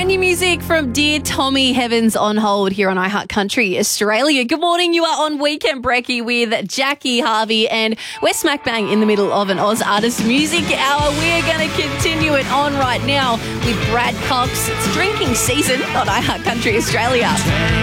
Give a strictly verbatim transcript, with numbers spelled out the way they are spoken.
Brand new music from Dear Tommy Heavens on hold here on iHeart Country Australia. Good morning. You are on Weekend Brekkie with Jackie Harvey, and we're smack bang in the middle of an Oz Artist Music Hour. We're going to continue it on right now with Brad Cox. It's drinking season on iHeart Country Australia.